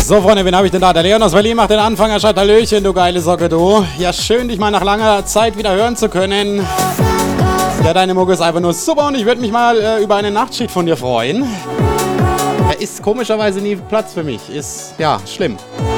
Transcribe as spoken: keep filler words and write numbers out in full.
So, Freunde, wen habe ich denn da? Der Leon aus Berlin macht den Anfang. Er schreibt Hallöchen, du geile Socke, du. Ja, schön, dich mal nach langer Zeit wieder hören zu können. Ja, deine Mucke ist einfach nur super und ich würde mich mal äh, über eine Nachtschicht von dir freuen. Er ist komischerweise nie Platz für mich. Ist, ja, schlimm.